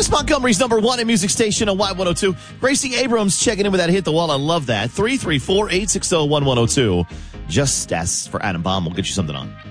Chris Montgomery's number one in music station on Y102. Gracie Abrams checking in with that hit the wall. I love that. 334-860-1102. Just as for Adam Baum. We'll get you something on.